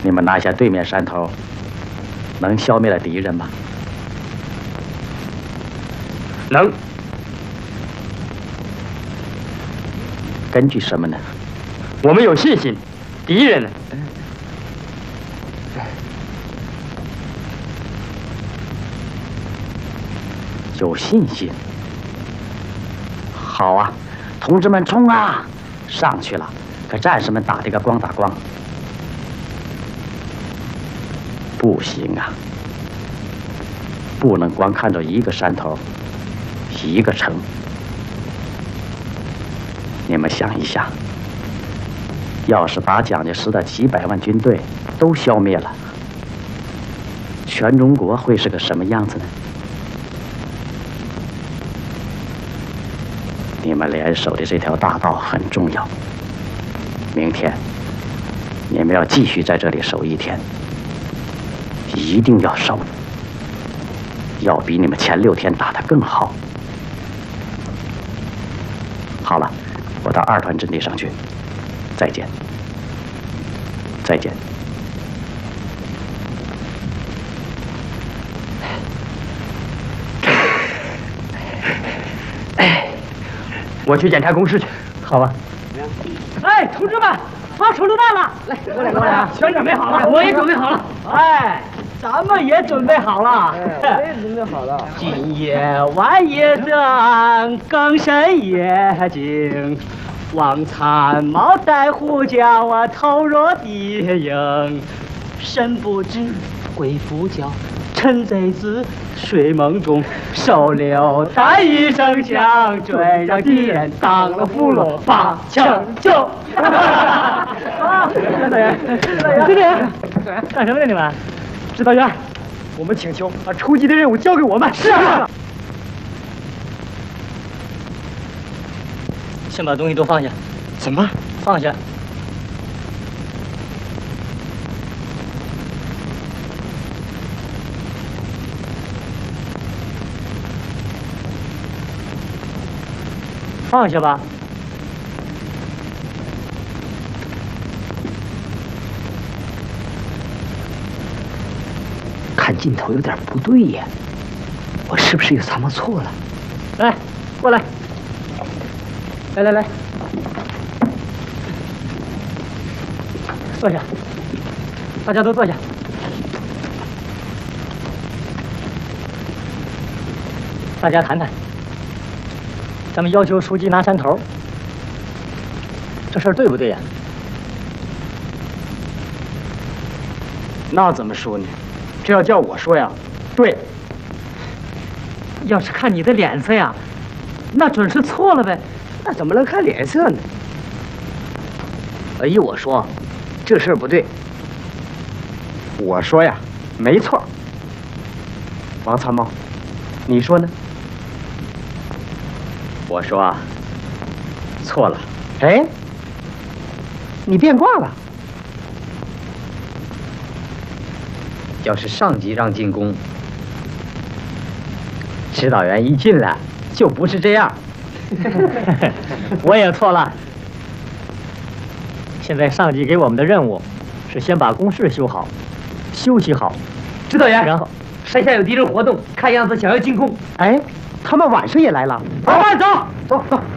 你们拿下对面山头，能消灭了敌人吗？ 能。 根据什么呢？ 我们有信心。敌人呢？ 有信心。好啊，同志们冲啊！上去了，可战士们打得个光打光。不行啊，不能光看着一个山头，一个城。你们想一想，要是把蒋介石的几百万军队都消灭了，全中国会是个什么样子呢？你们联手的这条大道很重要。明天你们要继续在这里守一天，一定要守，要比你们前6天打得更好。好了，我到2团阵地上去。再见，再见。 我去检查工事去。 好吧。 哎，同志们，发手榴弹了！来， 过来啊！全准备好了， 我也准备好了。哎，咱们也准备好了。 我也准备好了。 今夜晚夜正，更深夜静。望残毛带胡椒啊，头若敌营。神不知鬼不觉，趁贼子睡梦中，手榴弹一声响，准让敌人当了俘虏，把枪就。经理，干什么呢你们？指导员，我们请求把出击的任务交给我们。是啊。 先把东西都放下。 怎么？ 放下。放下吧。 看劲头有点不对呀，我是不是又参谋错了？ 来，过来。来，坐下。大家都坐下。大家谈谈。咱们要求书记拿山头，这事儿对不对呀？ 那怎么说呢？这要叫我说呀，对。 要是看你的脸色呀，那准是错了呗。 那怎么能看脸色呢？依我说，这事儿不对。 我说呀，没错。王参谋，你说呢？ 我说啊，错了。 哎，你变卦了。 要是上级让进攻，指导员一进来就不是这样。 我也错了。现在上级给我们的任务是先把工事修好，休息好。 指导员， 然后山下有敌人活动，看样子想要进攻。 哎，他们晚上也来了。 慢慢走， 走走。